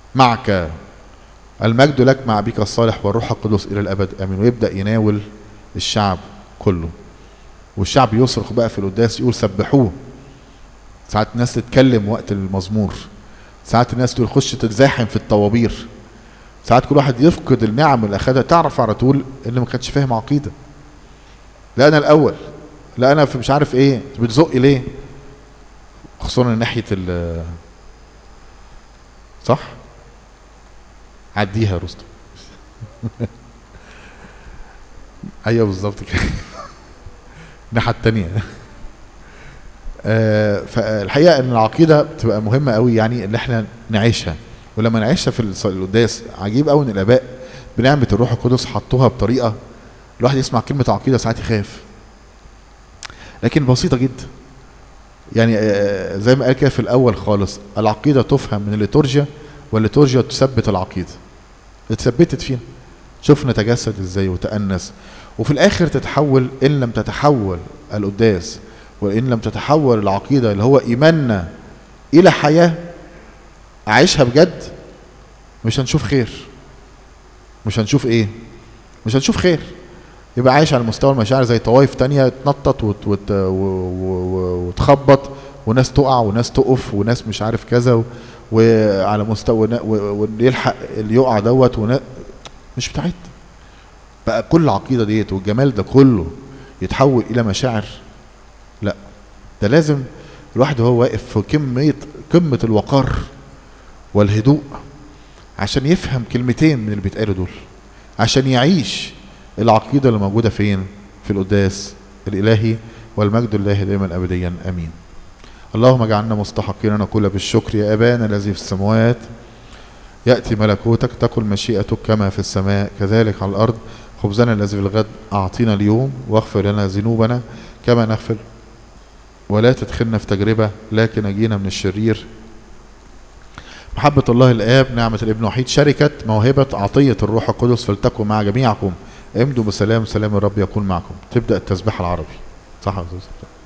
معك المجد لك مع أبيك الصالح والروح القدس إلى الأبد آمين. ويبدأ يناول الشعب كله، والشعب يصرخ بقى في القداس يقول سبحوه. ساعات الناس تتكلم وقت المزمور، ساعات الناس تخش تتزاحم في الطوابير، ساعات كل واحد يفقد النعم اللي أخدها. تعرف على طول اللي ما كانش فاهم عقيدة، لا أنا الأول، لا أنا في مش عارف إيه، بتزقي ليه؟ خصوصا ناحية صح؟ عديها يا رستم. ايوه بالظبط كده. الناحيه التانية. فالحقيقه ان العقيده بتبقى مهمه قوي، يعني ان احنا نعيشها. ولما نعيشها في القداس عجيب قوي ان الاباء بنعمه الروح القدس حطوها بطريقه الواحد يسمع كلمه عقيده ساعات يخاف، لكن بسيطه جدا. يعني زي ما قال كده في الاول خالص، العقيده تفهم من الليتورجيا، والليتورجيا تثبت العقيده. اتثبتت فينا، شوفنا تجسد ازاي وتأنس، وفي الاخر تتحول. ان لم تتحول القداس وان لم تتحول العقيدة اللي هو ايماننا الى حياة اعيشها بجد، مش هنشوف خير. مش هنشوف ايه؟ مش هنشوف خير. يبقى عايش على مستوى المشاعر زي طوائف تانية، تنطط وتخبط، وناس تقع وناس تقف وناس مش عارف كذا، وعلى مستوى واللي يلحق اللي يقع دوت، مش بتاعتنا. بقى كل العقيدة ديت والجمال ده كله يتحول إلى مشاعر؟ لا، ده لازم الواحد وهو واقف في قمة الوقار والهدوء عشان يفهم كلمتين من اللي بيتقالوا دول، عشان يعيش العقيدة اللي موجودة فين؟ في القداس الإلهي. والمجد لله دائما أبديا آمين. اللهم اجعلنا مستحقين أن نقول بالشكر يا أبانا الذي في السماوات، يأتي ملكوتك، تكن مشيئتك كما في السماء كذلك على الأرض. خبزنا الذي في الغد أعطينا اليوم، واغفر لنا ذنوبنا كما نغفر، ولا تدخلنا في تجربة لكن نجينا من الشرير. محبة الله الآب، نعمة الابن الوحيد، شركة موهبة عطية الروح القدس فلتكن مع جميعكم. امضوا بسلام، سلام الرب يكون معكم. تبدأ التسبيح العربي. صح يا أستاذ؟